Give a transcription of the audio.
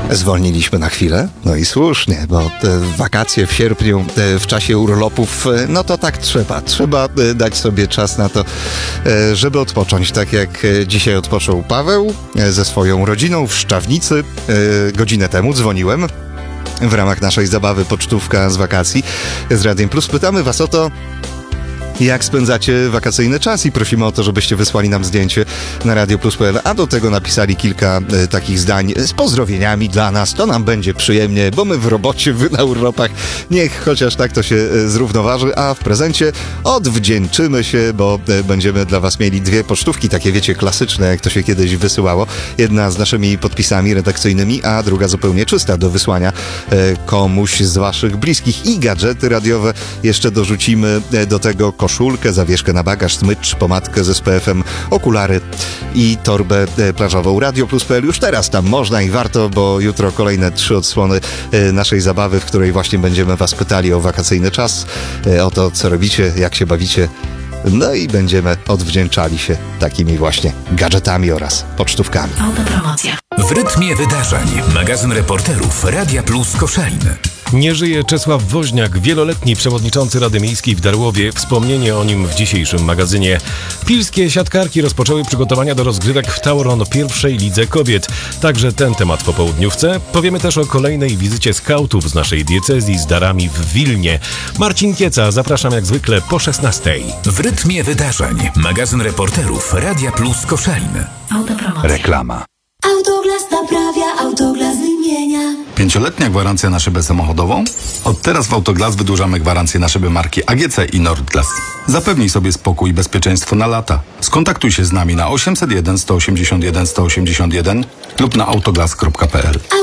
Zwolniliśmy na chwilę, no i słusznie, bo te wakacje w sierpniu, w czasie urlopów, no to tak trzeba. Trzeba dać sobie czas na to, żeby odpocząć. Tak jak dzisiaj odpoczął Paweł ze swoją rodziną w Szczawnicy. Godzinę temu dzwoniłem w ramach naszej zabawy pocztówka z wakacji z Radiem Plus. Pytamy was o to, jak spędzacie wakacyjny czas i prosimy o to, żebyście wysłali nam zdjęcie na radioplus.pl, a do tego napisali kilka takich zdań z pozdrowieniami dla nas. To nam będzie przyjemnie, bo my w robocie, wy na urlopach. Niech chociaż tak to się zrównoważy, a w prezencie odwdzięczymy się, bo będziemy dla was mieli dwie pocztówki, takie wiecie, klasyczne, jak to się kiedyś wysyłało. Jedna z naszymi podpisami redakcyjnymi, a druga zupełnie czysta do wysłania komuś z waszych bliskich. I gadżety radiowe jeszcze dorzucimy do tego: koszulkę, zawieszkę na bagaż, smycz, pomadkę z SPF-em, okulary i torbę plażową. Radioplus.pl już teraz tam można i warto, bo jutro kolejne 3 odsłony naszej zabawy, w której właśnie będziemy was pytali o wakacyjny czas, o to, co robicie, jak się bawicie. No i będziemy odwdzięczali się takimi właśnie gadżetami oraz pocztówkami. Autopromocja. W rytmie wydarzeń. Magazyn reporterów Radia Plus Koszalin. Nie żyje Czesław Woźniak, wieloletni przewodniczący Rady Miejskiej w Darłowie. Wspomnienie o nim w dzisiejszym magazynie. Pilskie siatkarki rozpoczęły przygotowania do rozgrywek w Tauron pierwszej lidze kobiet. Także ten temat po południówce. Powiemy też o kolejnej wizycie skautów z naszej diecezji z darami w Wilnie. Marcin Kieca, zapraszam jak zwykle po 16:00. W rytmie wydarzeń. Magazyn reporterów Radia Plus Koszalin. Autopromocja. Reklama. Autoglas naprawia, Autoglas wymienia. 5-letnia gwarancja na szybę samochodową? Od teraz w Autoglas wydłużamy gwarancję na szyby marki AGC i Nordglas. Zapewnij sobie spokój i bezpieczeństwo na lata. Skontaktuj się z nami na 801 181 181 lub na autoglas.pl.